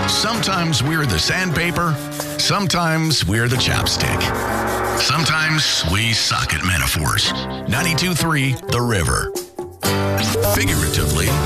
Sometimes we're the sandpaper, sometimes we're the chapstick. Sometimes we suck at metaphors. 92.3 The River. Figuratively,